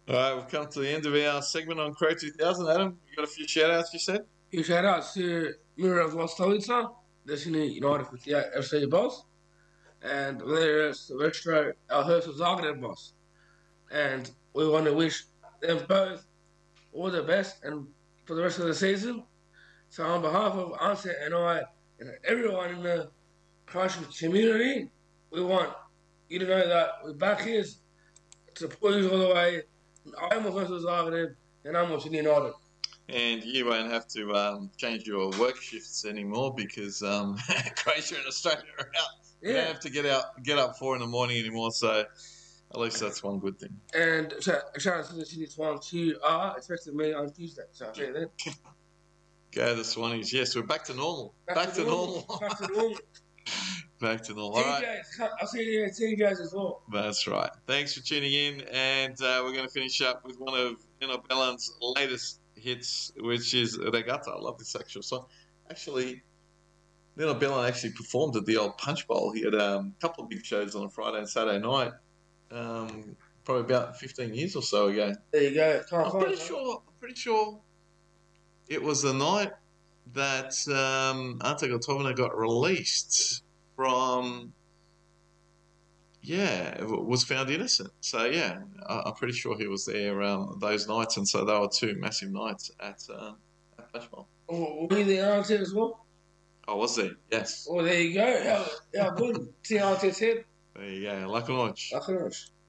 All right, we've come to the end of our segment on Crow 2000. Adam, you got a few shout outs, you said? Huge shout outs to Miroslav Stolica, Destiny United 58 FC boss, and Valeria Silvestro, our Herschel Zagreb boss. And we want to wish them both all the best and for the rest of the season. So on behalf of Ansett and I and everyone in the Christchurch community, we want you to know that we're back here to support you all the way. I'm Herschel Zagreb and I'm Washington United. And you won't have to change your work shifts anymore because Croatia and Australia are out. You don't have to get up 4 in the morning anymore. So at least that's one good thing. And shout out to the Sydney Swans who are expecting me on Tuesday. So I'll see you then. Go the Swannies. Yes, we're back to normal. Back to normal. Back to normal. Back to normal. All right. I'll see you at TJ's as well. That's right. Thanks for tuning in. And we're going to finish up with one of Nino Bellan's latest hits, which is Regatta. I love this actual song. Actually, Nino Bellan actually performed at the old Punch Bowl. He had a couple of big shows on a Friday and Saturday night, probably about 15 years or so ago. There you go. I'm pretty sure it was the night that Ante Gotovina got released from, was found innocent. So, I'm pretty sure he was there those nights. And so they were two massive nights at Flashball. Oh, were you there Ante as well? Oh, was there? Yes. Oh, there you go. How good. See Ante's head? There you go. Like a launch. Like a launch.